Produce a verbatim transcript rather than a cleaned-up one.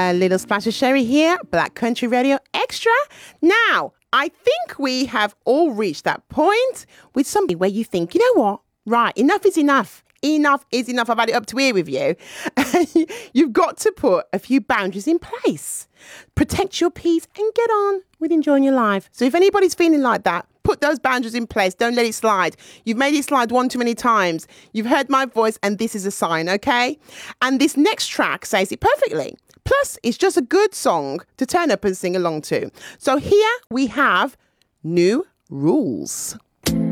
A little splash of sherry here, Black Country Radio Extra. Now, I think we have all reached that point with somebody where you think, you know what? Right, enough is enough. Enough is enough. I've had it up to here with you. You've got to put a few boundaries in place. Protect your peace and get on with enjoying your life. So if anybody's feeling like that, put those boundaries in place. Don't let it slide. You've made it slide one too many times. You've heard my voice and this is a sign, okay? And this next track says it perfectly. Plus, it's just a good song to turn up and sing along to. So here we have New Rules.